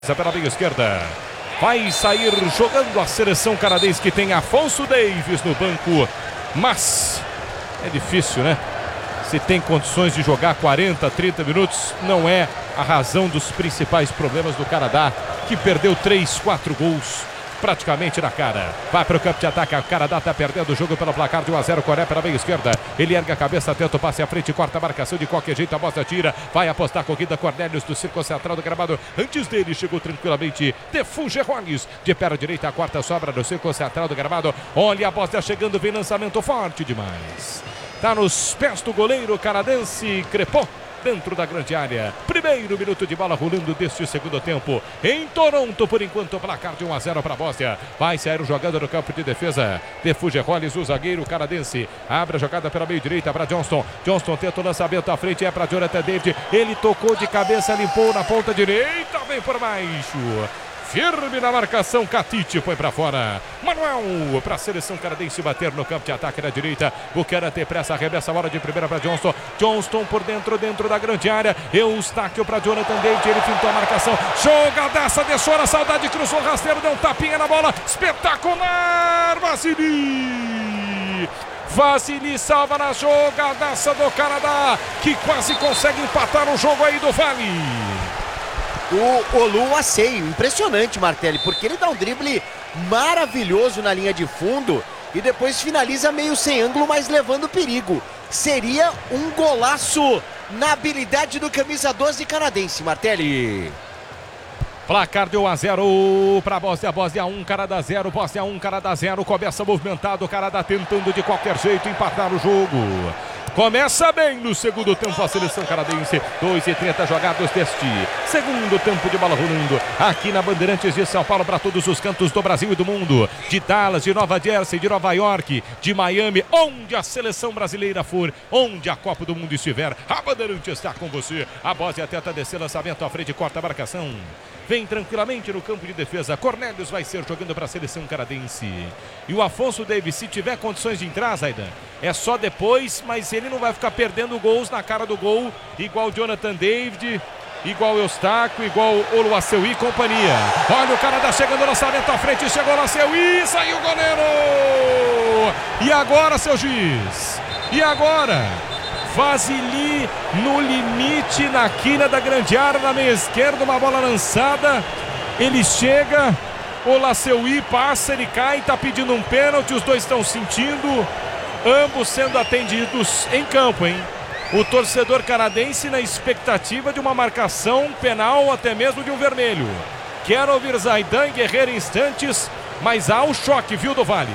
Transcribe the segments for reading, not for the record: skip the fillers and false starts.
Pela meia esquerda. Vai sair jogando a seleção canadense, que tem Afonso Davies no banco. Mas é difícil, né? Se tem condições de jogar 40, 30 minutos, não é a razão dos principais problemas do Canadá, que perdeu 3, 4 gols praticamente na cara. Vai para o campo de ataque. O Canadá está perdendo o jogo pelo placar de 1-0. Coreia pela meia esquerda. Ele ergue a cabeça, tenta o passe à frente, corta a marcação de qualquer jeito. A bola tira. Vai apostar a corrida. Cornelius do círculo central do gramado. Antes dele chegou tranquilamente De Fugeroles. De pé à direita, a quarta sobra no círculo central do gramado. Olha a bola chegando. Vem lançamento forte demais. Está nos pés do goleiro canadense. Crepô. Dentro da grande área. Primeiro minuto de bola rolando deste segundo tempo. Em Toronto, por enquanto, placar de 1-0 para a Bósnia. Vai sair jogando no campo de defesa. De Fugeroles, o zagueiro canadense. Abre a jogada pela meio direita para Johnston. Johnston tenta o lançamento à frente. É para Jonathan David. Ele tocou de cabeça, limpou na ponta direita. Vem por baixo. Firme na marcação, Katite foi para fora. Manuel para a seleção canadense bater no campo de ataque na direita. Buchanan pressa, arremessa a bola de primeira para Johnston. Johnston por dentro da grande área. Eustáquio para Jonathan David, ele fintou a marcação. Jogadaça, deixou na saudade, cruzou rasteiro, deu um tapinha na bola. Espetacular, Vasily! Vasily salva na jogadaça do Canadá, que quase consegue empatar o jogo aí do Vale. O Oluwaseyi, impressionante, Martelli, porque ele dá um drible maravilhoso na linha de fundo e depois finaliza meio sem ângulo, mas levando perigo. Seria um golaço na habilidade do camisa 12 canadense, Martelli. Placar de 1-0 para a Bósnia. Bósnia 1, Canadá 0. Bósnia 1, Canadá 0. Começa movimentado, o Canadá tentando de qualquer jeito empatar o jogo. Começa bem no segundo tempo a seleção canadense. 2:30 jogados deste segundo tempo de bola rolando aqui na Bandeirantes de São Paulo, para todos os cantos do Brasil e do mundo. De Dallas, de Nova Jersey, de Nova York, de Miami, onde a seleção brasileira for, onde a Copa do Mundo estiver, a Bandeirantes está com você. A Bósnia tenta descer, lançamento à frente, corta a marcação. Vem tranquilamente no campo de defesa. Cornelius vai ser jogando para a seleção canadense. E o Afonso Davies, se tiver condições de entrar, Zaidan, é só depois, mas ele não vai ficar perdendo gols na cara do gol, igual Jonathan David, igual Eustáquio, igual Oluwaseyi e companhia. Olha o Canadá chegando, lançamento à frente, chegou o Oluwaseyi, saiu o goleiro! E agora, seu juiz? E agora? Vasily no limite, na quina da grande área, na meia esquerda, uma bola lançada. Ele chega, o Oluwaseyi passa, ele cai, está pedindo um pênalti, os dois estão sentindo, ambos sendo atendidos em campo, hein? O torcedor canadense na expectativa de uma marcação penal, até mesmo de um vermelho. Quero ouvir Zaidan Guerreiro em instantes, mas há um choque, viu, do Vale?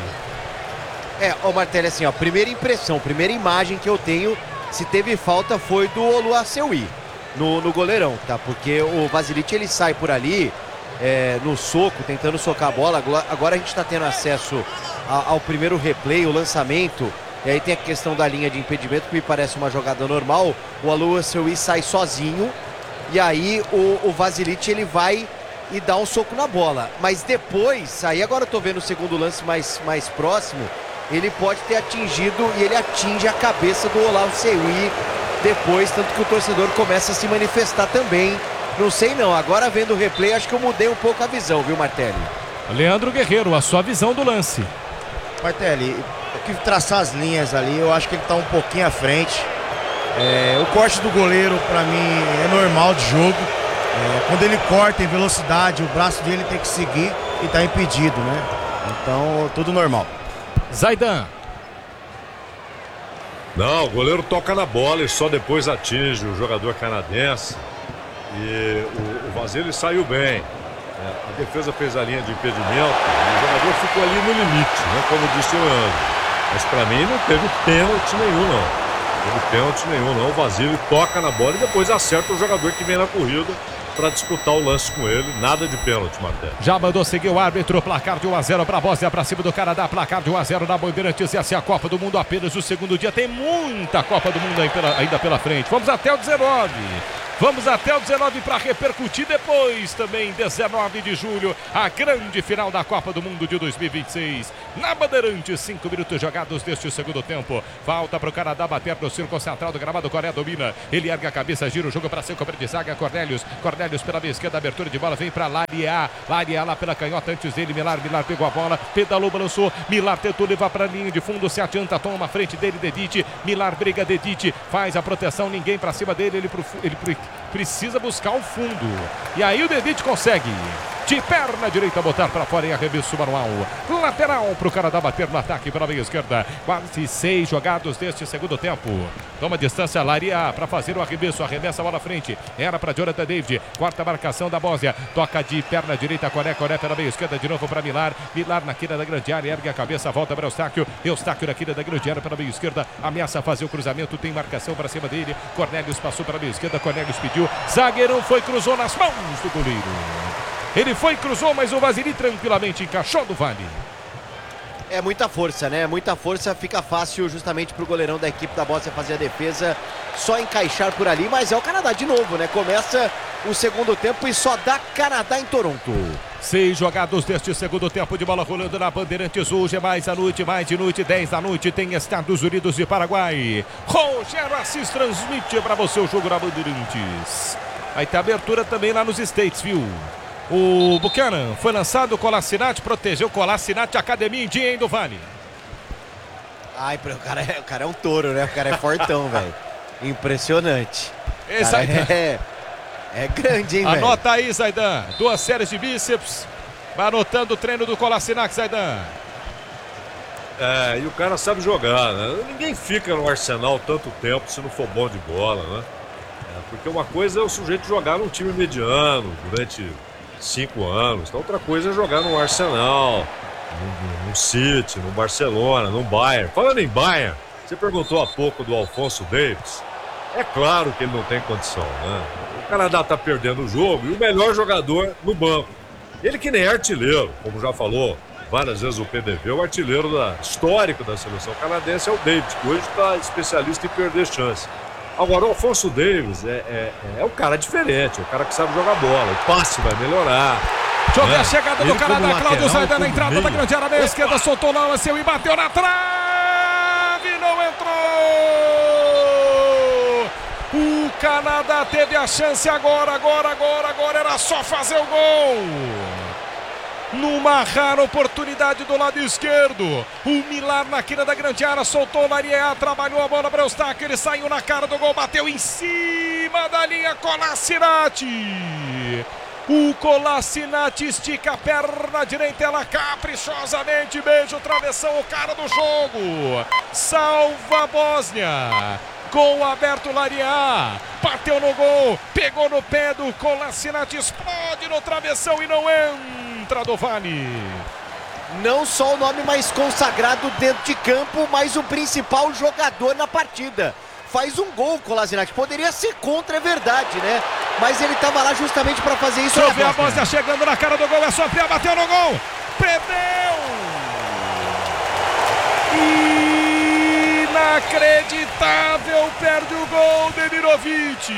Martelli, assim, ó, primeira impressão, primeira imagem que eu tenho, se teve falta, foi do Oluwaseyi no goleirão, tá? Porque o Vasily, ele sai por ali no soco, tentando socar a bola. Agora a gente está tendo acesso ao primeiro replay, o lançamento, e aí tem a questão da linha de impedimento, que me parece uma jogada normal. O Oluwaseyi sai sozinho, e aí o Vasily, ele vai e dá um soco na bola. Mas depois, aí agora eu tô vendo o segundo lance mais próximo, ele pode ter atingido, e ele atinge a cabeça do Oluwaseyi depois, tanto que o torcedor começa a se manifestar também. Não sei não, agora vendo o replay, acho que eu mudei um pouco a visão, viu, Martelli? Leandro Guerreiro, a sua visão do lance. Martelli, que traçar as linhas ali, eu acho que ele tá um pouquinho à frente. O corte do goleiro, pra mim, é normal de jogo. Quando ele corta em velocidade, o braço dele tem que seguir e tá impedido, né? Então, tudo normal. Zaidan. Não, o goleiro toca na bola e só depois atinge o jogador canadense. E o Vasily saiu bem. A defesa fez a linha de impedimento e o jogador ficou ali no limite, né, como disse o Leandro. Mas pra mim não teve pênalti nenhum, não. Não teve pênalti nenhum, não. O Vasily toca na bola e depois acerta o jogador que vem na corrida para disputar o lance com ele. Nada de pênalti, Martelli. Já mandou seguir o árbitro. Placar de 1-0 para a Bósnia, para cima do Canadá. Placar de 1-0 na Bandeirantes. Essa é a Copa do Mundo, apenas o segundo dia. Tem muita Copa do Mundo ainda pela frente. Vamos até o 19. Vamos até o 19 para repercutir depois também, 19 de julho, a grande final da Copa do Mundo de 2026. Na Bandeirantes, 5 minutos jogados deste segundo tempo. Falta para o Canadá bater no círculo central do gramado. Coreia domina. Ele ergue a cabeça, gira o jogo para seu cobre de zaga. Cornelius pela meia esquerda, abertura de bola, vem para Lariá. Lariá lá pela canhota, antes dele, Milar pegou a bola, pedalou, balançou. Milar tentou levar para a linha de fundo, se adianta, toma a frente dele, Dedite. Milar briga, Dedite, faz a proteção, ninguém para cima dele, ele precisa buscar o fundo. E aí o Dedite consegue. De perna direita botar para fora em arremesso manual. Lateral para o Canadá bater no ataque pela meia esquerda. Quase 6 jogados deste segundo tempo. Toma distância, Laria para fazer o arremesso. Arremessa a bola à frente. Era para Jonathan David. Quarta marcação da Bósnia. Toca de perna direita, Coré pela meia esquerda de novo para Milar. Milar na quina da grande área. Ergue a cabeça, volta para Eustáquio. Eustáquio na quina da grande área pela meia esquerda. Ameaça fazer o cruzamento. Tem marcação para cima dele. Cornelius passou para a meia esquerda. Cornelius pediu. Zagueirão foi, cruzou nas mãos do goleiro. Ele foi, cruzou, mas o Vasily tranquilamente encaixou do Vale. É muita força, né? Muita força, fica fácil justamente pro goleirão da equipe da Bósnia fazer a defesa, só encaixar por ali, mas é o Canadá de novo, né? Começa o segundo tempo e só dá Canadá em Toronto. 6 jogados deste segundo tempo de bola rolando na Bandeirantes. Hoje é mais de noite, 10 da noite, tem Estados Unidos e Paraguai. Rogério Assis transmite para você o jogo na Bandeirantes. Vai ter abertura também lá nos States, viu? O Buchanan foi lançado, o Kolasinac protegeu o Kolasinac, academia em dia, hein, do Vale. Ai, o cara é um touro, né? O cara é fortão, velho. Impressionante. É grande, hein, velho? Anota aí, Zaidan. 2 séries de bíceps. Vai anotando o treino do Kolasinac, Zaidan. É, e o cara sabe jogar, né? Ninguém fica no Arsenal tanto tempo se não for bom de bola, né? Porque uma coisa é o sujeito jogar num time mediano durante 5 anos. Então, outra coisa é jogar no Arsenal, no City, no Barcelona, no Bayern. Falando em Bayern, você perguntou há pouco do Alphonso Davies. É claro que ele não tem condição, né? O Canadá tá perdendo o jogo e o melhor jogador no banco. Ele que nem é artilheiro, como já falou várias vezes o PDV, o artilheiro histórico da seleção canadense é o David, que hoje está especialista em perder chance. Agora, o Alphonso Davies é um cara diferente, é um cara que sabe jogar bola, o passe vai melhorar. Deixa eu ver a chegada do Canadá, Cláudio Zaidan na entrada da grande área, na esquerda, soltou na lance e bateu na trave, não entrou! O Canadá teve a chance agora, era só fazer o gol! Numa rara oportunidade do lado esquerdo, o Milar na quina da grande área, soltou o Lariá, trabalhou a bola para o Eustáquio, ele saiu na cara do gol, bateu em cima da linha, Kolasinac. O Kolasinac estica a perna direita, ela caprichosamente beija o travessão, o cara do jogo, salva a Bósnia. Gol aberto, Lariá, bateu no gol, pegou no pé do Kolasinac, explode no travessão e não entra do Vale. Não só o nome mais consagrado dentro de campo, mas o principal jogador na partida. Faz um gol, Kolasinac, poderia ser contra, é verdade, né? Mas ele estava lá justamente para fazer isso. Deixa eu ver a Bósnia chegando na cara do gol, é só ampliar, bateu no gol, prendeu! Inacreditável, perde o gol, Demirovic.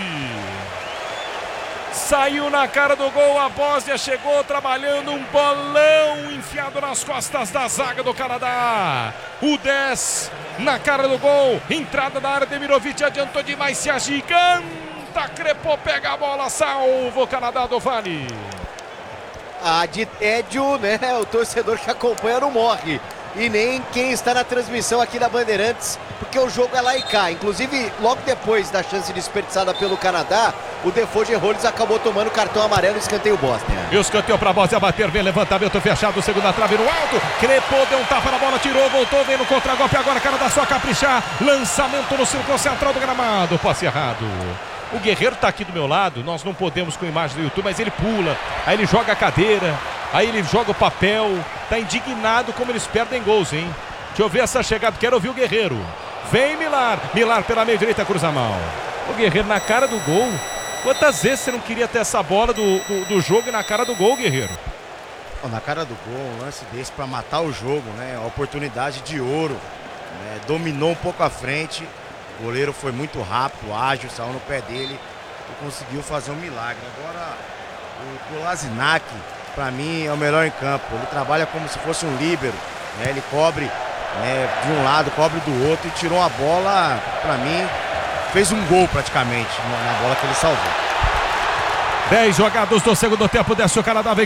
Saiu na cara do gol, a Bósnia chegou trabalhando um bolão enfiado nas costas da zaga do Canadá. O 10 na cara do gol, entrada da área, Demirovic adiantou demais, se agiganta, crepou, pega a bola, salva o Canadá do Vale. De tédio, né? O torcedor que acompanha não morre. E nem quem está na transmissão aqui da Bandeirantes, porque o jogo é lá e cá. Inclusive, logo depois da chance desperdiçada pelo Canadá, o Defoe Rollins acabou tomando cartão amarelo e escanteio Bósnia. E o escanteio para a Bósnia bater, vem levantamento fechado, segunda trave no alto, crepou, deu um tapa na bola, tirou, voltou, vem no contragolpe, agora Canadá só caprichar, lançamento no círculo central do gramado, passe errado. O Guerreiro está aqui do meu lado, nós não podemos com a imagem do YouTube, mas ele pula, aí ele joga a cadeira, aí ele joga o papel, tá indignado como eles perdem gols, hein? Deixa eu ver essa chegada, quero ouvir o Guerreiro. Vem Milar pela meia direita, cruza a mão. O Guerreiro na cara do gol. Quantas vezes você não queria ter essa bola do jogo e na cara do gol, Guerreiro? Na cara do gol, um lance desse para matar o jogo, né? A oportunidade de ouro, né? Dominou um pouco à frente. O goleiro foi muito rápido, ágil, saiu no pé dele. e conseguiu fazer um milagre. Agora, o Kolasinac, para mim, é o melhor em campo. Ele trabalha como se fosse um líbero, né? Ele cobre, né, de um lado, cobre do outro e tirou a bola, para mim, fez um gol praticamente na bola que ele salvou. 10 jogados do segundo tempo, desce o Canadá, vem